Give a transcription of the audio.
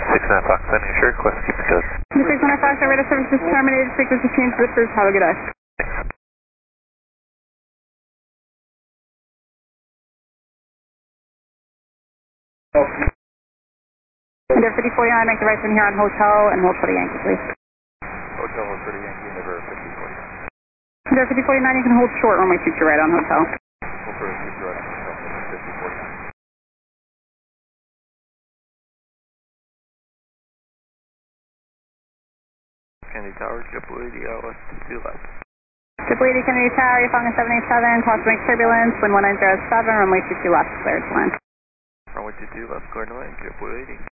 69 Fox, sending sure, request keep the code. 69 Fox, radar service is terminated, frequency change to the first, have a good day. Thanks. India 5049, make the right turn here on Hotel and hold for the Yankee, please. Hotel hold for the Yankee, India 5049. India 5049, you can hold short runway 22 right on Hotel. Hold for 22 right on Hotel, 5049. Kennedy Tower, JetBlue 80, LS 22 left. JetBlue 80, Kennedy Tower, you're following 787, cause to make turbulence, wind 1907, runway 22 left, cleared to land. Runway 22 left, clear to land, JetBlue 80.